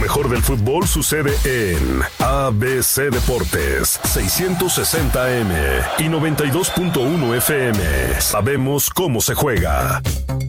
mejor del fútbol sucede en ABC Deportes 660M y 92.1 FM. Sabemos cómo se juega.